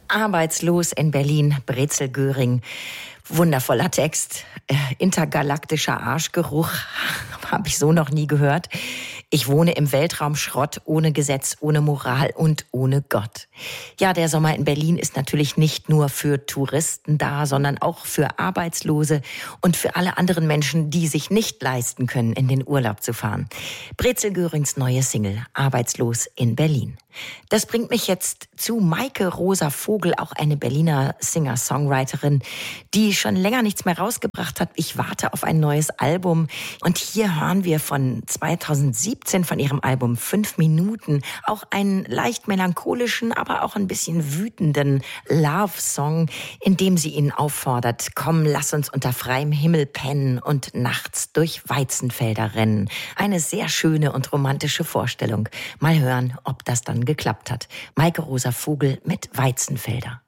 Arbeitslos in Berlin, Brezel Göring. Wundervoller Text. Intergalaktischer Arschgeruch. Habe ich so noch nie gehört. Ich wohne im Weltraumschrott, ohne Gesetz, ohne Moral und ohne Gott. Ja, der Sommer in Berlin ist natürlich nicht nur für Touristen da, sondern auch für Arbeitslose und für alle anderen Menschen, die sich nicht leisten können, in den Urlaub zu fahren. Brezel Görings neue Single, Arbeitslos in Berlin. Das bringt mich jetzt zu Maike Rosa Vogel, auch eine Berliner Singer-Songwriterin, die schon länger nichts mehr rausgebracht hat. Ich warte auf ein neues Album. Und hier hören wir von 2017 von ihrem Album 5 Minuten auch einen leicht melancholischen, aber auch ein bisschen wütenden Love-Song, in dem sie ihn auffordert: Komm, lass uns unter freiem Himmel pennen und nachts durch Weizenfelder rennen. Eine sehr schöne und romantische Vorstellung. Mal hören, ob das dann geklappt hat. Maike Rosa Vogel mit Weizenfelder.